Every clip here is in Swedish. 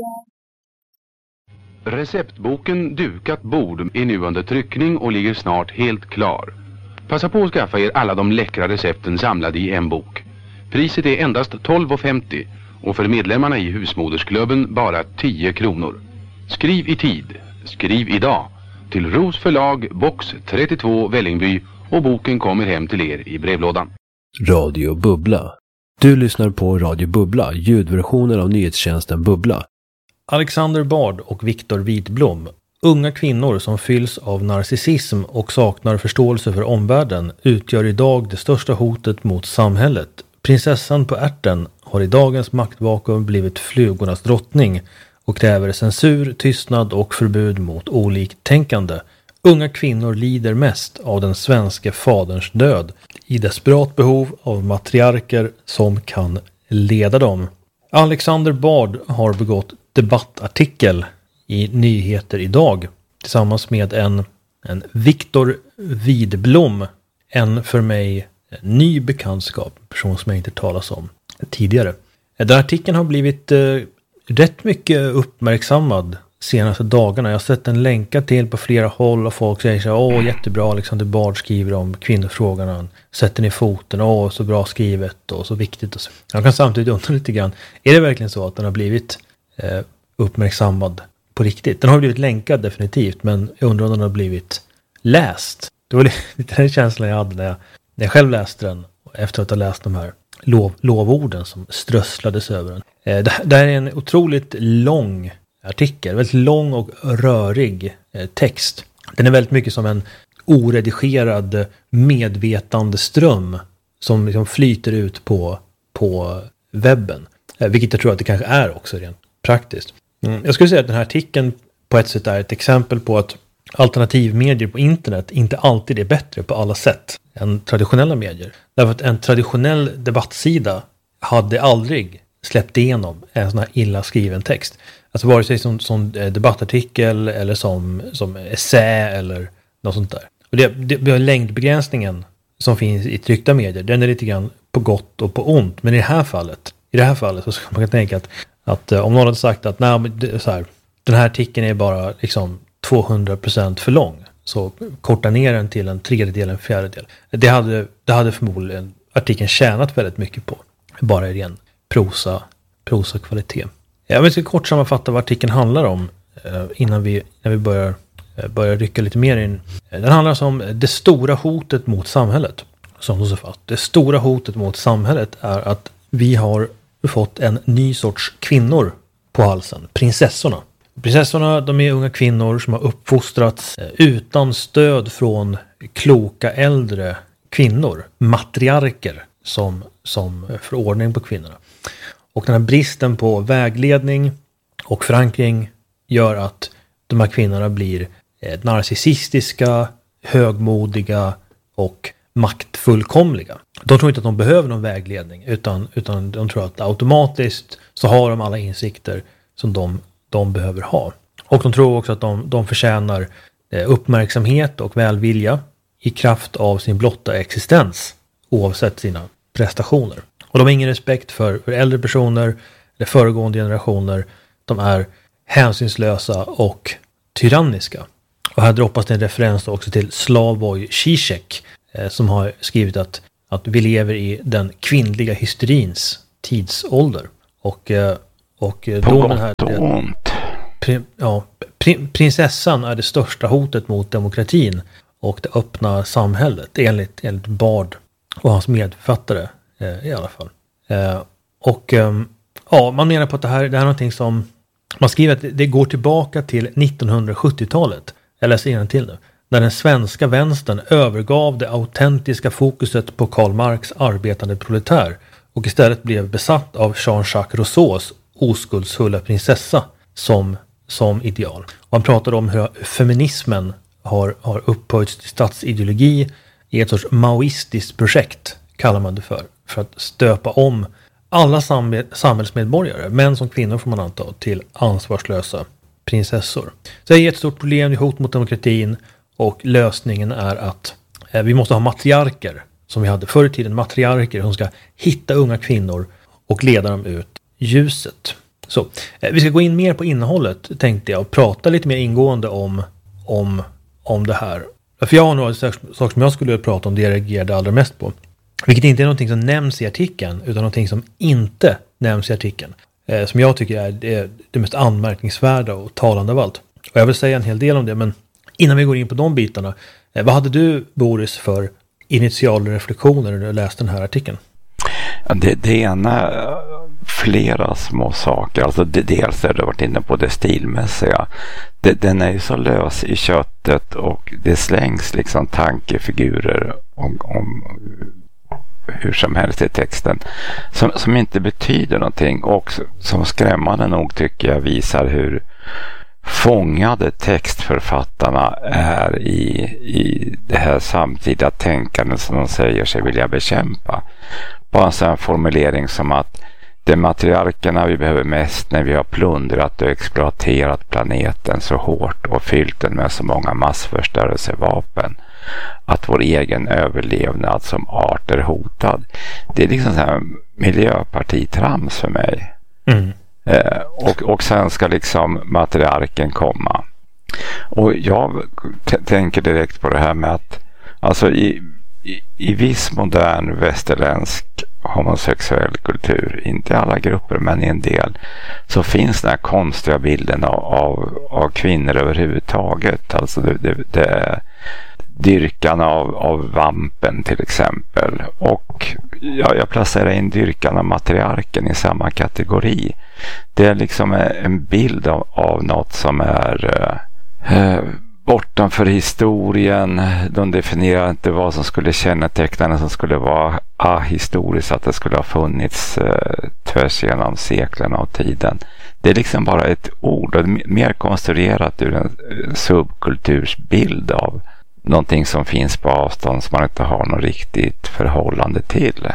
Receptboken Dukat bord är nu under tryckning och ligger snart helt klar. Passa på att skaffa er alla de läckra recepten samlade i en bok. Priset är endast 12,50 och för medlemmarna i husmodersklubben bara 10 kronor. Skriv i tid, skriv idag till Ros förlag, box 32 Vällingby och boken kommer hem till er i brevlådan. Radio Bubbla. Du lyssnar på Radio Bubbla, ljudversionen av nyhetstjänsten Bubbla. Alexander Bard och Viktor Widblom, unga kvinnor som fylls av narcissism och saknar förståelse för omvärlden, utgör idag det största hotet mot samhället. Prinsessan på ärten har i dagens maktvakuum blivit flugornas drottning och kräver censur, tystnad och förbud mot oliktänkande. Unga kvinnor lider mest av den svenska faderns död, i desperat behov av matriarker som kan leda dem. Alexander Bard har begått debattartikel i Nyheter idag tillsammans med en Viktor Widblom, en för mig ny bekantskap, person som jag inte talas om tidigare. Den artikeln har blivit rätt mycket uppmärksammad senaste dagarna. Jag har sett den länkad till på flera håll och folk säger så här, jättebra, Alexander Bard skriver om kvinnofrågan, han sätter ner foten, så bra skrivet och så viktigt. Och så. Jag kan samtidigt undra lite grann, är det verkligen så att den har blivit uppmärksammad på riktigt? Den har blivit länkad definitivt, men jag undrar om den har blivit läst. Det var lite den känslan jag hade när jag själv läste den, efter att ha läst de här lovorden som strösslades över den. Det här är en otroligt lång artikel, väldigt lång och rörig text. Den är väldigt mycket som en oredigerad medvetande ström som liksom flyter ut på webben. Vilket jag tror att det kanske är också rent praktiskt. Jag skulle säga att den här artikeln på ett sätt är ett exempel på att alternativmedier på internet inte alltid är bättre på alla sätt än traditionella medier. Därför att en traditionell debattsida hade aldrig släppt igenom en sån här illa skriven text. Alltså vare sig som debattartikel eller som essä eller något sånt där. Och det har längdbegränsningen som finns i tryckta medier. Den är lite grann på gott och på ont. Men i det här fallet så ska man tänka att om någon hade sagt att den här artikeln är bara liksom 200% för lång, så korta ner den till en tredjedel, en fjärdedel. Det hade förmodligen artikeln tjänat väldigt mycket på. Bara i ren prosa-kvalitet. Jag vill kort sammanfatta vad artikeln handlar om innan vi börjar rycka lite mer in. Den handlar om det stora hotet mot samhället. Som de så fast. Det stora hotet mot samhället är att vi har fått en ny sorts kvinnor på halsen. Prinsessorna. Prinsessorna, de är unga kvinnor som har uppfostrats utan stöd från kloka äldre kvinnor. Matriarker som får ordning på kvinnorna. Och den här bristen på vägledning och förankring gör att de här kvinnorna blir narcissistiska, högmodiga och maktfullkomliga. De tror inte att de behöver någon vägledning utan de tror att automatiskt så har de alla insikter som de behöver ha. Och de tror också att de förtjänar uppmärksamhet och välvilja i kraft av sin blotta existens oavsett sina prestationer. Och de har ingen respekt för äldre personer eller föregående generationer. De är hänsynslösa och tyranniska. Och här droppas det en referens också till Slavoj Žižek som har skrivit att vi lever i den kvinnliga hysterins tidsålder. Och domen här... prinsessan är det största hotet mot demokratin och det öppna samhället enligt Bard och hans medförfattare i alla fall. Man menar på att det här är någonting som man skriver att det går tillbaka till 1970-talet. Jag läser innantill nu. När den svenska vänstern övergav det autentiska fokuset på Karl Marx arbetande proletär och istället blev besatt av Jean-Jacques Rousseaus oskuldsfulla prinsessa som ideal. Och han pratade om hur feminismen har upphöjts till statsideologi i ett sorts maoistiskt projekt, kallar man det för att stöpa om alla samhällsmedborgare, män som kvinnor får man anta, till ansvarslösa prinsessor. Så det är ett stort problem, det är hot mot demokratin, och lösningen är att vi måste ha matriarker, som vi hade förr i tiden, matriarker som ska hitta unga kvinnor och leda dem ut ljuset. Så, vi ska gå in mer på innehållet, tänkte jag, och prata lite mer ingående om det här. För jag har några saker som jag skulle prata om, det jag reagerade allra mest på. Vilket inte är någonting som nämns i artikeln, utan någonting som inte nämns i artikeln. Som jag tycker är det mest anmärkningsvärda och talande av allt. Och jag vill säga en hel del om det, men innan vi går in på de bitarna. Vad hade du, Boris, för initiala reflektioner när du läste den här artikeln? Ja, det ena, flera små saker. Alltså dels har du varit inne på det stilmässiga. Den är ju så lös i köttet och det slängs liksom tankefigurer om hur som helst i texten som inte betyder någonting, och som skrämmande nog tycker jag visar hur fångade textförfattarna är i det här samtida tänkandet som de säger sig vilja bekämpa. Bara en sån formulering som att det är matriarkerna vi behöver mest när vi har plundrat och exploaterat planeten så hårt och fyllt den med så många massförstörelsevapen att vår egen överlevnad som art är hotad. Det är liksom så här miljöpartitrams för mig. Och sen ska liksom matriarken komma. Och jag tänker direkt på det här med att alltså i viss modern västerländsk homosexuell kultur, inte i alla grupper men i en del, så finns den här konstiga bilden av kvinnor överhuvudtaget. Alltså det är dyrkan av vampen till exempel, och jag placerar in dyrkan av matriarken i samma kategori. Det är liksom en bild av något som är bortanför historien. De definierar inte vad som skulle känneteckna den, som skulle vara ahistoriskt, att det skulle ha funnits tvärs genom seklerna och tiden. Det är liksom bara ett ord, och mer konstruerat ur en subkultursbild av någonting som finns på avstånd som man inte har något riktigt förhållande till.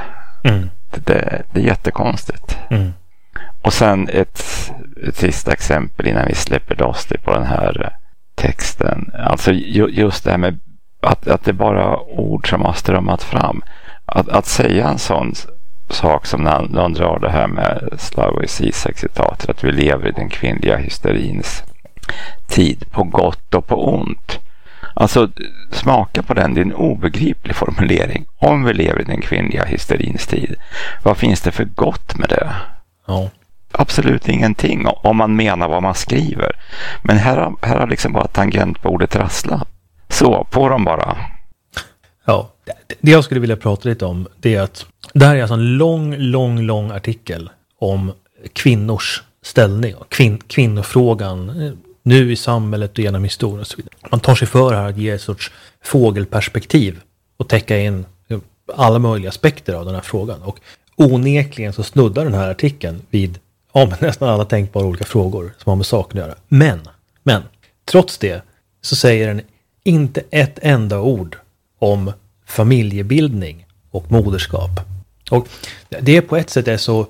Det är jättekonstigt. Och sen ett sista exempel innan vi släpper loss det på den här texten. Alltså just det här med att det är bara ord som har strömmat fram. Att säga en sån sak som när någon drar det här med Slavoj Zizek-citatet, att vi lever i den kvinnliga hysterins tid på gott och på ont. Alltså smaka på den, det är en obegriplig formulering. Om vi lever i den kvinnliga hysterins tid, vad finns det för gott med det? Ja. Absolut ingenting om man menar vad man skriver. Men här har liksom bara tangentbordet rasslat. Så, på dem bara. Ja, det jag skulle vilja prata lite om, det är att det här är alltså en lång artikel om kvinnors ställning och kvinnofrågan nu i samhället och genom historien och så vidare. Man tar sig för här att ge ett sorts fågelperspektiv och täcka in alla möjliga aspekter av den här frågan. Och onekligen så snuddar den här artikeln vid nästan alla tänkbara olika frågor som har med saken att göra. Men trots det så säger den inte ett enda ord om familjebildning och moderskap. Och det är på ett sätt är så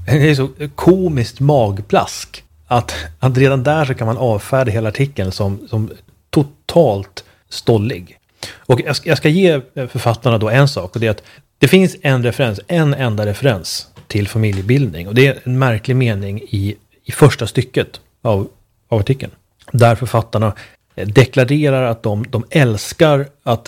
komiskt magplask att redan där så kan man avfärda hela artikeln som totalt stollig. Och jag ska ge författarna då en sak, och det är att det finns en enda referens till familjebildning, och det är en märklig mening i första stycket av artikeln, där författarna deklarerar att de älskar att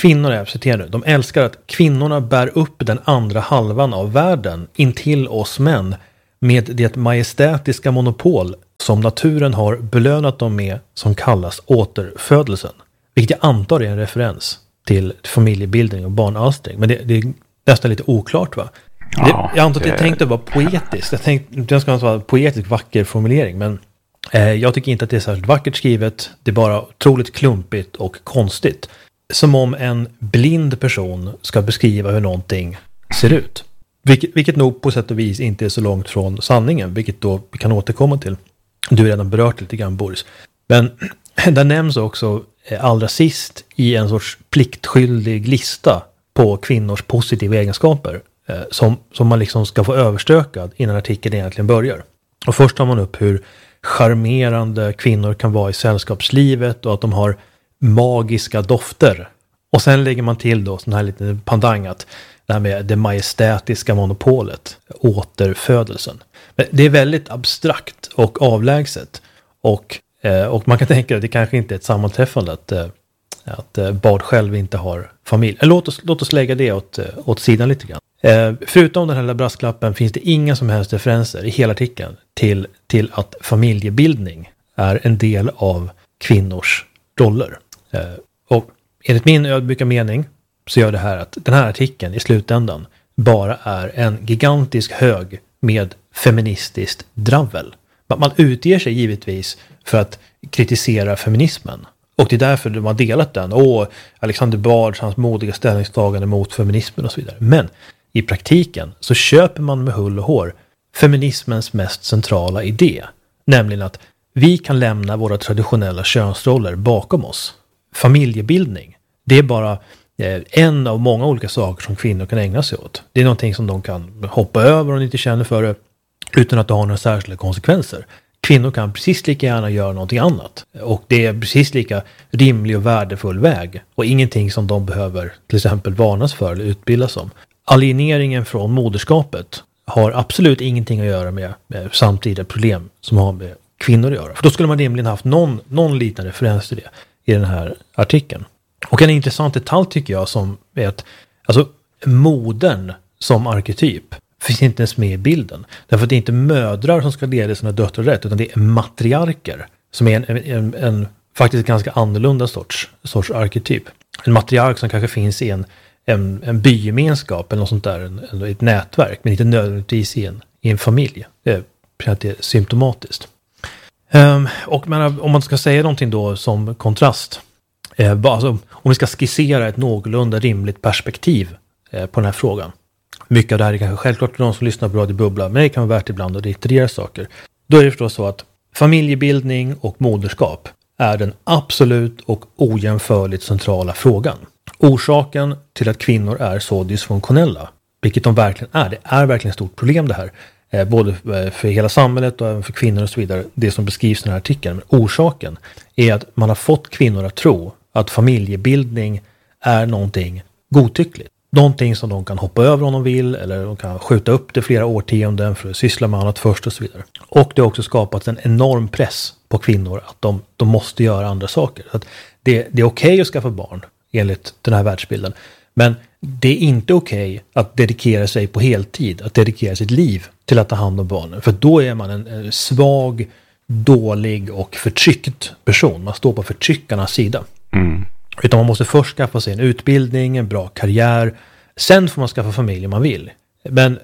de älskar att kvinnorna bär upp den andra halvan av världen intill oss män med det majestätiska monopol som naturen har belönat dem med, som kallas återfödelsen. Vilket jag antar är en referens till familjebildning och barnalstring. Men det är nästan lite oklart, va? Ja, jag antar att jag tänkte vara poetiskt. Jag tänkte att det ska vara en poetisk vacker formulering, men jag tycker inte att det är särskilt vackert skrivet. Det är bara otroligt klumpigt och konstigt. Som om en blind person ska beskriva hur någonting ser ut. Vilket nog på sätt och vis inte är så långt från sanningen, vilket då vi kan återkomma till. Du har redan berört lite grann, Boris. Men där nämns också allra sist i en sorts pliktskyldig lista på kvinnors positiva egenskaper som man liksom ska få överstökad innan artikeln egentligen börjar. Och först tar man upp hur charmerande kvinnor kan vara i sällskapslivet och att de har magiska dofter. Och sen lägger man till då sån här liten pandang att det här med det majestätiska monopolet, återfödelsen. Men det är väldigt abstrakt och avlägset. Och man kan tänka att det kanske inte är ett sammanträffande att Bard själv inte har familj. Låt oss lägga det åt sidan lite grann. Förutom den här brasklappen finns det inga som helst referenser i hela artikeln till att familjebildning är en del av kvinnors roller. Och enligt min ödmjuka mening så gör det här att den här artikeln i slutändan bara är en gigantisk hög med feministiskt dravel. Man utger sig givetvis för att kritisera feminismen. Och det är därför de har delat den. Alexander Bard, hans modiga ställningstagande mot feminismen och så vidare. Men i praktiken så köper man med hull och hår feminismens mest centrala idé. Nämligen att vi kan lämna våra traditionella könsroller bakom oss. Familjebildning, det är bara en av många olika saker som kvinnor kan ägna sig åt. Det är någonting som de kan hoppa över om de inte känner för det utan att det har några särskilda konsekvenser. Kvinnor kan precis lika gärna göra någonting annat. Och det är precis lika rimlig och värdefull väg. Och ingenting som de behöver till exempel varnas för eller utbildas om. Alieneringen från moderskapet har absolut ingenting att göra med samtida problem som har med kvinnor att göra. För då skulle man rimligen haft någon liten referens till det i den här artikeln. Och en intressant detalj tycker jag som är att alltså, modern som arketyp finns inte ens med i bilden. Därför att det är inte mödrar som ska leda sina döttrar rätt utan det är matriarker som är en faktiskt ganska annorlunda sorts arketyp. En matriark som kanske finns i en bygemenskap eller något sånt där, ett nätverk, men inte nödvändigtvis i en familj. Det är symptomatiskt. Och men, om man ska säga någonting då som kontrast, alltså, om vi ska skissera ett någorlunda rimligt perspektiv på den här frågan. Mycket av det här är kanske självklart för de som lyssnar på Radio Bubbla, men det kan vara värt ibland att reiterera saker. Då är det förstås så att familjebildning och moderskap är den absolut och ojämförligt centrala frågan. Orsaken till att kvinnor är så dysfunktionella, vilket de verkligen är, det är verkligen ett stort problem det här. Både för hela samhället och även för kvinnor och så vidare, det som beskrivs i den här artikeln. Men orsaken är att man har fått kvinnor att tro att familjebildning är någonting godtyckligt. Någonting som de kan hoppa över om de vill eller de kan skjuta upp det flera årtionden för att syssla med annat först och så vidare. Och det har också skapats en enorm press på kvinnor att de måste göra andra saker. Så att det är okej att skaffa barn enligt den här världsbilden. Men det är inte okej att dedikera sig på heltid, att dedikera sitt liv till att ta hand om barnen. För då är man en svag, dålig och förtryckt person. Man står på förtryckarnas sida. Mm. Utan man måste först skaffa sig en utbildning, en bra karriär. Sen får man skaffa familj om man vill. Men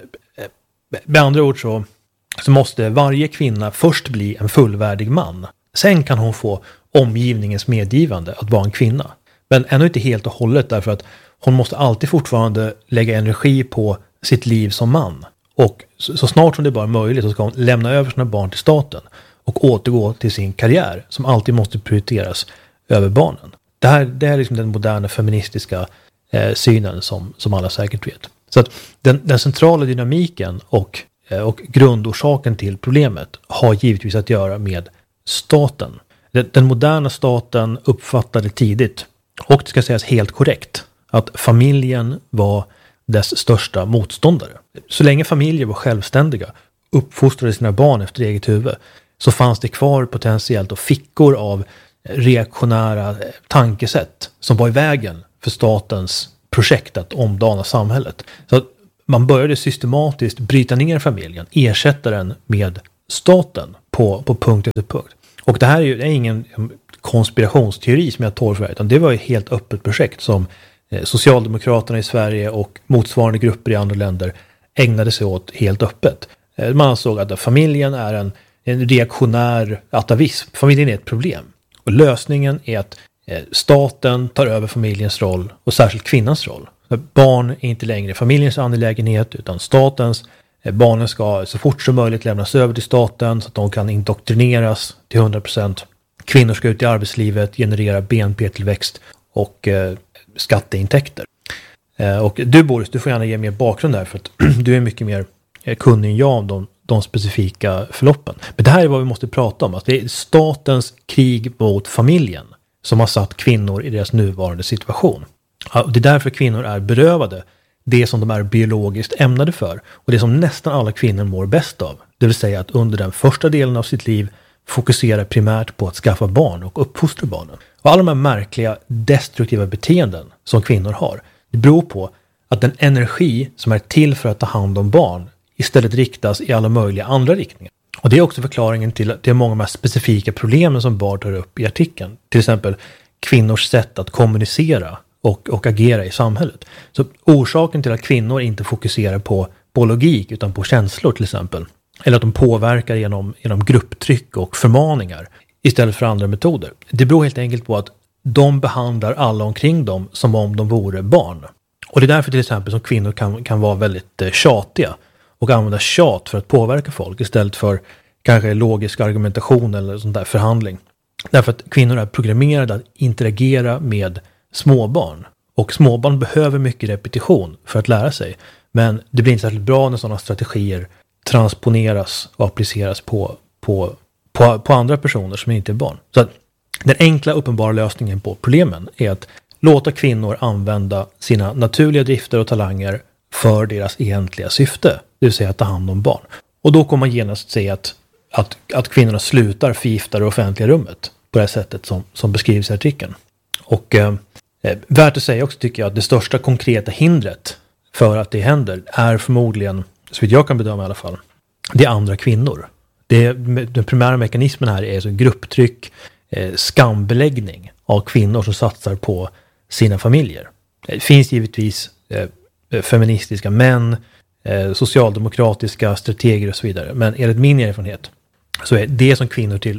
med andra ord så måste varje kvinna först bli en fullvärdig man. Sen kan hon få omgivningens medgivande att vara en kvinna. Men ännu inte helt och hållet därför att hon måste alltid fortfarande lägga energi på sitt liv som man. Och så snart som det bara är möjligt så ska hon lämna över sina barn till staten och återgå till sin karriär som alltid måste prioriteras över barnen. Det är liksom den moderna feministiska synen som alla säkert vet. Så att den centrala dynamiken och grundorsaken till problemet har givetvis att göra med staten. Den moderna staten uppfattade tidigt, och det ska sägas helt korrekt, att familjen var dess största motståndare. Så länge familjer var självständiga, uppfostrade sina barn efter eget huvud, så fanns det kvar potentiellt och fickor av reaktionära tankesätt som var i vägen för statens projekt att omdana samhället. Så att man började systematiskt bryta ner familjen, ersätta den med staten på punkt efter punkt. Och det här är ingen konspirationsteori som jag torgför, utan det var ett helt öppet projekt som Socialdemokraterna i Sverige och motsvarande grupper i andra länder ägnade sig åt helt öppet. Man ansåg att familjen är en reaktionär atavism. Familjen är ett problem. Och lösningen är att staten tar över familjens roll och särskilt kvinnans roll. Barn är inte längre familjens angelägenhet utan statens. Barnen ska så fort som möjligt lämnas över till staten så att de kan indoktrineras till 100%. Kvinnor ska ut i arbetslivet, generera BNP-tillväxt och skatteintäkter. Och du Boris, du får gärna ge mer bakgrund där för att du är mycket mer kunnig än jag om de specifika förloppen. Men det här är vad vi måste prata om. Alltså det är statens krig mot familjen som har satt kvinnor i deras nuvarande situation. Det är därför kvinnor är berövade det som de är biologiskt ämnade för och det som nästan alla kvinnor mår bäst av. Det vill säga att under den första delen av sitt liv fokusera primärt på att skaffa barn och uppfostra barnen. Och alla de här märkliga destruktiva beteenden som kvinnor har, det beror på att den energi som är till för att ta hand om barn istället riktas i alla möjliga andra riktningar. Och det är också förklaringen till många av de här specifika problemen som Bard tar upp i artikeln. Till exempel kvinnors sätt att kommunicera och agera i samhället. Så orsaken till att kvinnor inte fokuserar på logik utan på känslor till exempel, eller att de påverkar genom grupptryck och förmaningar istället för andra metoder. Det beror helt enkelt på att de behandlar alla omkring dem som om de vore barn. Och det är därför till exempel som kvinnor kan vara väldigt tjatiga och använda tjat för att påverka folk istället för kanske logisk argumentation eller sån där förhandling. Därför att kvinnor är programmerade att interagera med småbarn. Och småbarn behöver mycket repetition för att lära sig. Men det blir inte särskilt bra när sådana strategier transponeras och appliceras på andra personer som inte är barn. Så att den enkla uppenbara lösningen på problemen är att låta kvinnor använda sina naturliga drifter och talanger för deras egentliga syfte. Det vill säga att ta hand om barn. Och då kommer man genast se att kvinnorna slutar förgifta det offentliga rummet på det här sättet som beskrivs i artikeln. Och värt att säga också tycker jag att det största konkreta hindret för att det händer är förmodligen, så vitt jag kan bedöma i alla fall, det är andra kvinnor. Den primära mekanismen här är så grupptryck, skambeläggning av kvinnor som satsar på sina familjer. Det finns givetvis feministiska män, socialdemokratiska strateger och så vidare. Men enligt min erfarenhet så är det som kvinnor till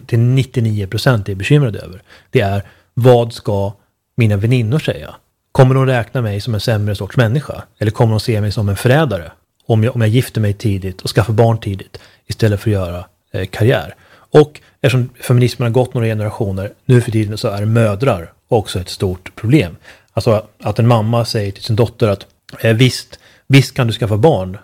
99% är bekymrade över. Det är vad ska mina väninnor säga? Kommer de räkna mig som en sämre sorts människa? Eller kommer de se mig som en förrädare? Om jag gifter mig tidigt och skaffar barn tidigt istället för att göra karriär. Och eftersom feminismen har gått några generationer, nu för tiden så är mödrar också ett stort problem. Alltså att en mamma säger till sin dotter att visst kan du skaffa barn,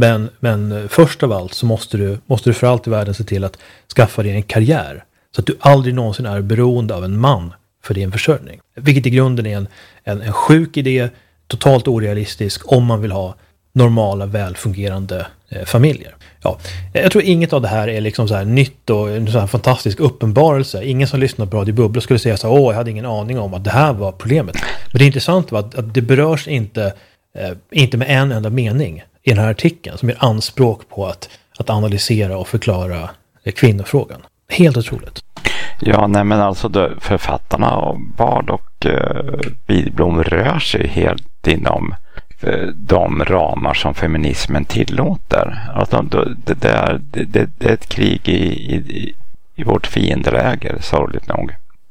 men först av allt så måste du för allt i världen se till att skaffa dig en karriär. Så att du aldrig någonsin är beroende av en man för din försörjning. Vilket i grunden är en sjuk idé, totalt orealistisk om man vill ha normala, välfungerande familjer. Ja, jag tror inget av det här är liksom så här nytt och en sån här fantastisk uppenbarelse. Ingen som lyssnar på Radio Bubbla skulle säga så här, jag hade ingen aning om att det här var problemet. Men det intressanta var att det berörs inte med en enda mening i den här artikeln som gör anspråk på att analysera och förklara kvinnofrågan. Helt otroligt. Ja, nej men alltså författarna Bard och Widblom rör sig helt inom de ramar som feminismen tillåter. Alltså, det är ett krig i vårt fiendeläger, sorgligt nog.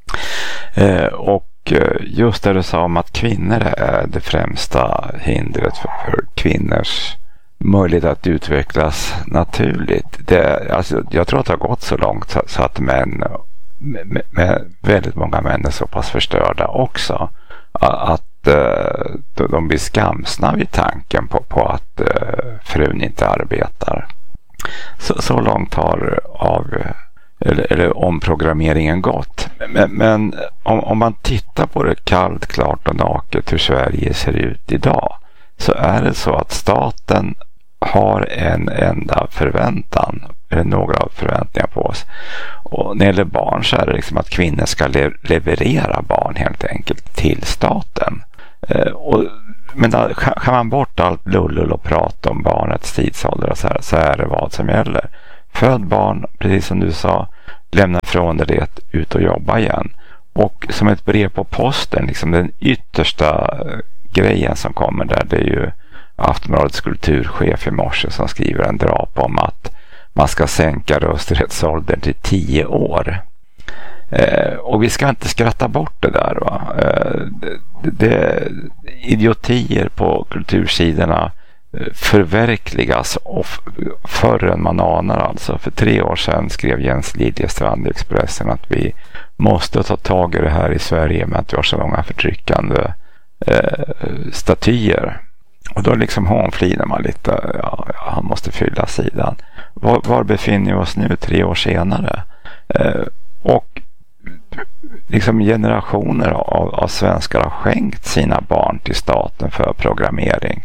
Och just det du sa om att kvinnor är det främsta hindret för kvinnors möjlighet att utvecklas naturligt. Alltså, jag tror att det har gått så långt så att män med väldigt många män är så pass förstörda också att de blir skamsna vid tanken på att frun inte arbetar. Så långt har omprogrammeringen gått. Men om man tittar på det kallt, klart och naket hur Sverige ser ut idag, så är det så att staten har en enda förväntan, eller några förväntningar på oss. Och när det gäller barn så är det liksom att kvinnor ska leverera barn helt enkelt till staten. Men då kan man bort allt lull och prata om barnets tidsålder och så är det vad som gäller. Föd barn, precis som du sa, lämna från det, ut och jobba igen. Och som ett brev på posten, liksom den yttersta grejen som kommer där, det är ju Aftonbladets kulturchef i morse som skriver en drap om att man ska sänka rösträttsåldern till 10 år. Och vi ska inte skratta bort det där. Va? Det idiotier på kultursidorna förverkligas förr än man anar. Alltså. För 3 år sedan skrev Jens Liljestrand i Expressen att vi måste ta tag i det här i Sverige med att vi har så många förtryckande statyer. Och då liksom hånflinar man lite. Ja, han måste fylla sidan. Var befinner vi oss nu 3 år senare? Och liksom generationer av svenskar har skänkt sina barn till staten för programmering.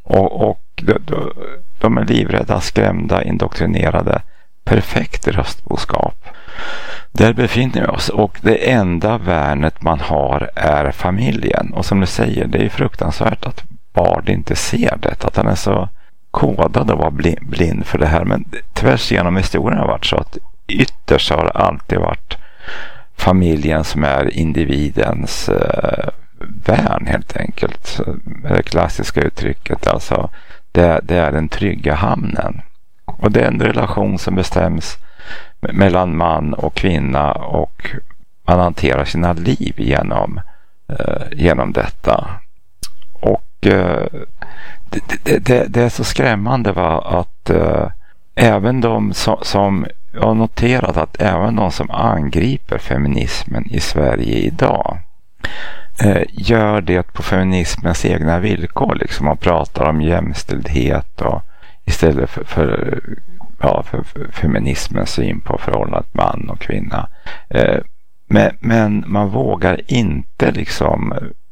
Och de är livrädda, skrämda, indoktrinerade. Perfekt röstboskap. Där befinner vi oss, och det enda värnet man har är familjen. Och som du säger, det är fruktansvärt att Bard inte ser det, att han är så kodad och var blind för det här. Men tvärs genom historien har det varit så att ytterst har det alltid varit familjen som är individens värn, helt enkelt. Det klassiska uttrycket, alltså det är den trygga hamnen. Och det är en relation som bestäms mellan man och kvinna, och man hanterar sina liv genom detta. Och det är så skrämmande, att även de som jag har noterat att även de som angriper feminismen i Sverige idag gör det på feminismens egna villkor. Liksom man pratar om jämställdhet och istället för feminismens syn på förhållandet man och kvinna. Men man vågar inte liksom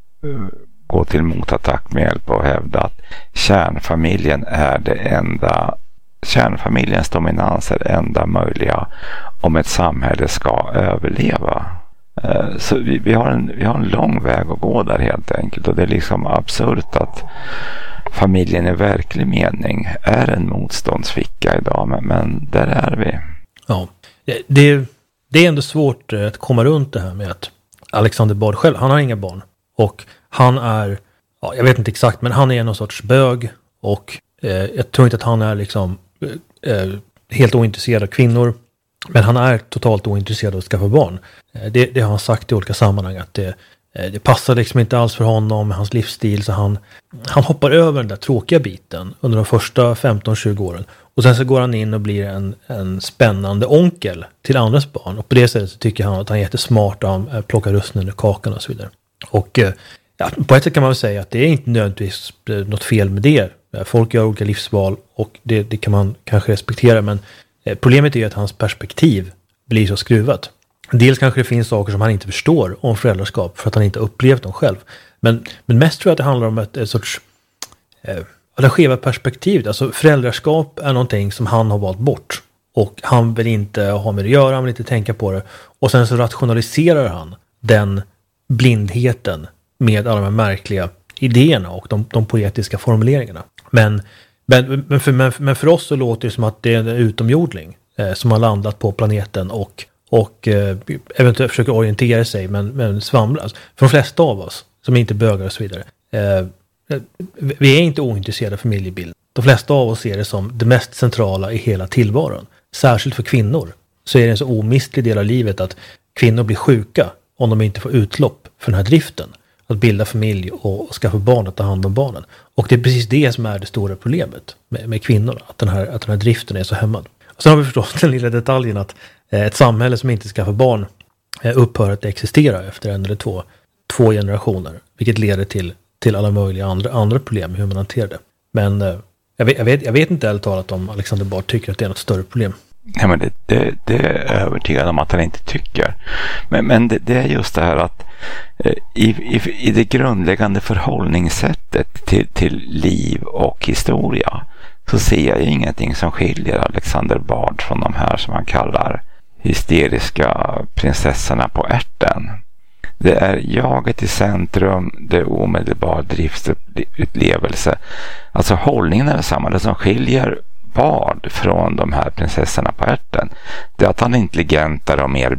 gå till motattack med hjälp och hävda att kärnfamiljen är det enda. Kärnfamiljens dominans är det enda möjliga om ett samhälle ska överleva. Så vi har en lång väg att gå där, helt enkelt. Och det är liksom absurt att familjen i verklig mening är en motståndsficka idag. Men där är vi. Ja, det är ändå svårt att komma runt det här med att Alexander Bard själv, han har inga barn. Och han är, jag vet inte exakt, men han är någon sorts bög. Och jag tror inte att han är liksom helt ointresserad av kvinnor. Men han är totalt ointresserad av att skaffa barn. Det har han sagt i olika sammanhang, att det passar liksom inte alls för honom med hans livsstil, så han hoppar över den där tråkiga biten under de första 15-20 åren. Och sen så går han in och blir en spännande onkel till andras barn. Och på det sättet så tycker han att han är jättesmart och han plockar russinen ur kakan och så vidare. Och på ett sätt kan man väl säga att det är inte nödvändigtvis något fel med det. Folk gör olika livsval och det kan man kanske respektera, men problemet är att hans perspektiv blir så skruvat. Dels kanske det finns saker som han inte förstår om föräldraskap för att han inte har upplevt dem själv. Men mest tror jag att det handlar om ett sorts det skeva perspektivet. Alltså föräldraskap är någonting som han har valt bort. Och han vill inte ha med det att göra, han vill inte tänka på det. Och sen så rationaliserar han den blindheten med alla de här märkliga idéerna och de poetiska formuleringarna. Men för oss så låter det som att det är en utomjordling som har landat på planeten och eventuellt försöker orientera sig men svamlas. För de flesta av oss som inte bögar och så vidare, vi är inte ointresserade av familjebild. De flesta av oss ser det som det mest centrala i hela tillvaron. Särskilt för kvinnor så är det en så omistlig del av livet att kvinnor blir sjuka om de inte får utlopp för den här driften. Att bilda familj och skaffa barn och ta hand om barnen. Och det är precis det som är det stora problemet med kvinnorna. Att den här driften är så hämmad. Och sen har vi förstås den lilla detaljen att ett samhälle som inte skaffar barn upphör att existera efter en eller två generationer. Vilket leder till alla möjliga andra problem hur man hanterar det. Men jag vet inte ärligt talat om Alexander Bard tycker att det är något större problem. Nej, men det är övertygad om att han inte tycker. Men det är just det här att i det grundläggande förhållningssättet till liv och historia så ser jag ingenting som skiljer Alexander Bard från de här som man kallar hysteriska prinsessorna på ärten. Det är jaget i centrum, det är omedelbar driftsupplevelse. Alltså hållningen är detsamma. Det som skiljer Bard från de här prinsessorna på ärten, det är att han är intelligentare och mer